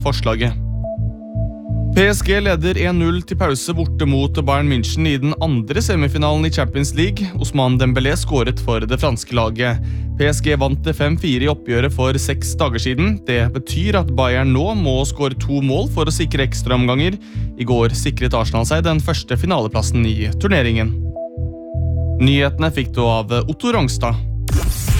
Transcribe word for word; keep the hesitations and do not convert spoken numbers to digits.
forslaget. P S G leder en null til pause borte mot Bayern München i den andre semifinalen i Champions League. Ousmane Dembélé skåret for det franske laget. P S G vant fem fire i oppgjøret for seks dager siden. Det betyr at Bayern nå må skåre to mål for å sikre ekstraomganger. I går sikret Arsenal seg den første finaleplassen i turneringen. Nyhetene fikk du av Otto Rangstad.